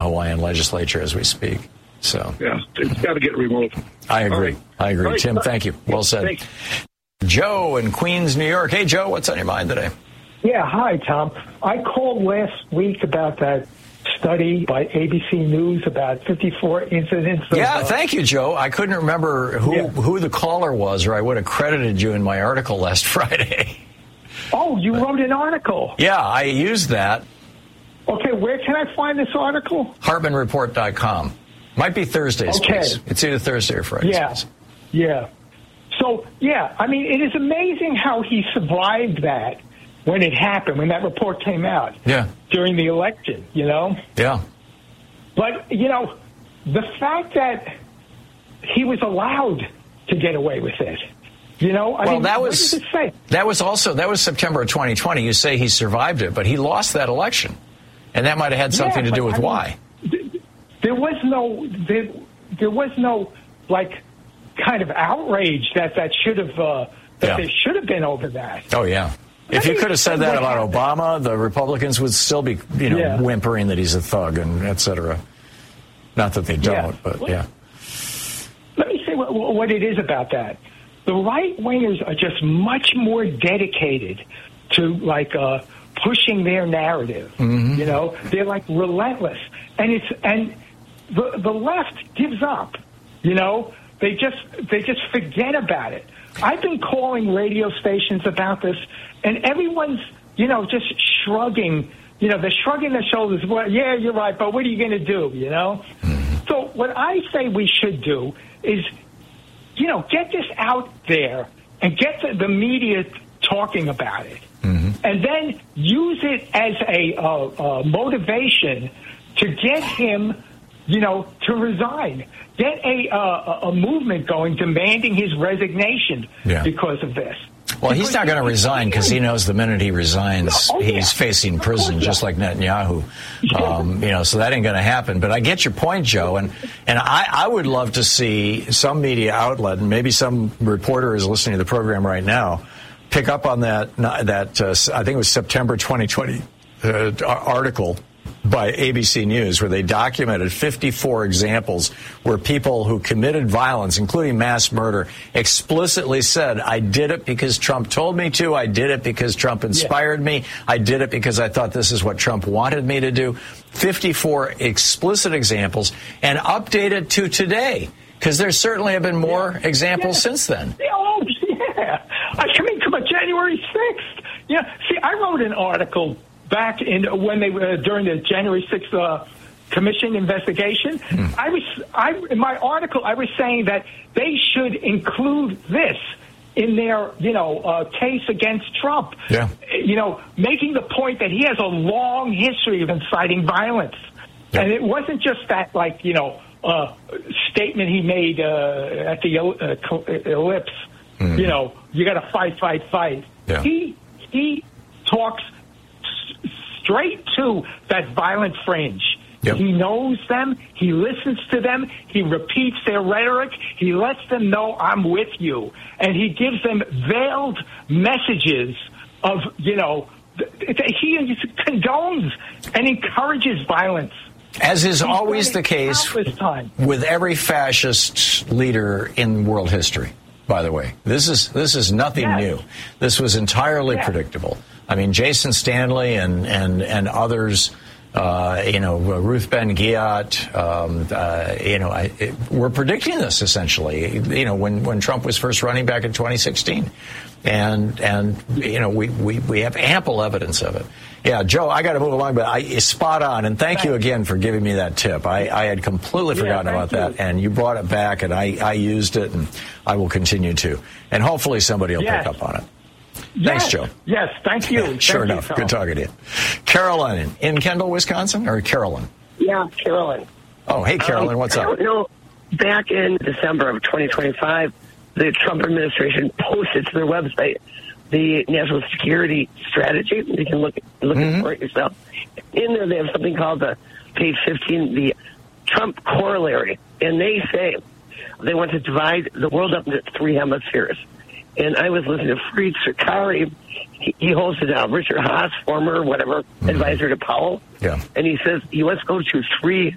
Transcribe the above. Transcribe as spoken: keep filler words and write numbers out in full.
Hawaiian legislature as we speak. So yeah, it's got to get removed. I agree. Right. I agree. Right. Tim, thank you. Well said. Thanks. Joe in Queens, New York. Hey, Joe, what's on your mind today? Yeah, hi, Tom. I called last week about that study by A B C News about fifty-four incidents. Of, yeah, uh, thank you, Joe. I couldn't remember who, yeah. who the caller was, or I would have credited you in my article last Friday. Oh, you but, wrote an article. Yeah, I used that. Okay, where can I find this article? Hartman Report dot com. Might be Thursdays, okay. please. It's either Thursday or Friday. Yeah, yeah. So, yeah, I mean, it is amazing how he survived that when it happened, when that report came out. Yeah. During the election, you know? Yeah. But, you know, the fact that he was allowed to get away with it, you know? I well, mean, that what was, does it say? That was also, that was September of twenty twenty. You say he survived it, but he lost that election. And that might have had something yeah, to do with I mean, why. There was no, there, there was no, like, kind of outrage that that should have, uh, that yeah. there should have been over that. Oh, yeah. If you could have said that about Obama, the Republicans would still be, you know, yeah. whimpering that he's a thug and et cetera. Not that they don't, yeah. but well, yeah. Let me say what, what it is about that. The right-wingers are just much more dedicated to, like, uh, pushing their narrative. Mm-hmm. You know, they're, like, relentless. And it's and the the left gives up, you know. They just they just forget about it. I've been calling radio stations about this, and everyone's, you know, just shrugging. You know, they're shrugging their shoulders. Well, yeah, you're right, but what are you going to do, you know? Mm-hmm. So what I say we should do is, you know, get this out there and get the, the media talking about it. Mm-hmm. And then use it as a uh, uh, motivation to get him, you know, to resign. Get a uh, a movement going demanding his resignation yeah. because of this. Well, he's not going to resign because he knows the minute he resigns, no, oh, he's yeah. facing prison, just like Netanyahu. Um, you know, so that ain't going to happen. But I get your point, Joe, and and I, I would love to see some media outlet, and maybe some reporter is listening to the program right now, pick up on that. That uh, I think it was September twenty twenty uh, article by A B C News, where they documented fifty-four examples where people who committed violence, including mass murder, explicitly said, I did it because Trump told me to, I did it because Trump inspired yeah. me, I did it because I thought this is what Trump wanted me to do. fifty-four explicit examples, and updated to today, because there certainly have been more yeah. examples yeah. since then. Oh, yeah. I mean, come on, January sixth. Yeah, see, I wrote an article back in when they were during the January sixth uh, commission investigation. Mm. I was, I in my article, I was saying that they should include this in their, you know, uh, case against Trump. Yeah. You know, making the point that he has a long history of inciting violence, yeah. and it wasn't just that, like, you know, uh, statement he made uh, at the uh, ellipse. Mm. You know, you got to fight, fight, fight. Yeah. He he talks straight to that violent fringe. Yep. He knows them. He listens to them. He repeats their rhetoric. He lets them know I'm with you. And he gives them veiled messages of, you know, he condones and encourages violence. As is He's always the case with every fascist leader in world history, by the way. This is this is nothing yes. new. This was entirely yes. predictable. I mean, Jason Stanley and, and, and others, uh, you know, Ruth Ben-Ghiat, um, uh, you know, I, it, we're predicting this, essentially, you know, when, when Trump was first running back in twenty sixteen. And, and you know, we, we, we have ample evidence of it. Yeah, Joe, I got to move along, but I, spot on. And thank you again for giving me that tip. I, I had completely forgotten yeah, about you. that. And you brought it back, and I, I used it, and I will continue to. And hopefully somebody will yes. pick up on it. Yes. Thanks, Joe. Yes, thank you. Yeah, sure thank enough. You, Good talking to you. Carolyn in Kendall, Wisconsin, or Carolyn? Yeah, Carolyn. Oh, hey, Carolyn, um, what's up? I don't know. Back in December of twenty twenty-five, the Trump administration posted to their website the national security strategy. You can look look mm-hmm. for it yourself. In there, they have something called the page fifteen, the Trump corollary, and they say they want to divide the world up into three hemispheres. And I was listening to Fareed Zakaria. He, he hosted uh, Richard Haas, former whatever mm-hmm. advisor to Powell. Yeah. And he says, you let's go to three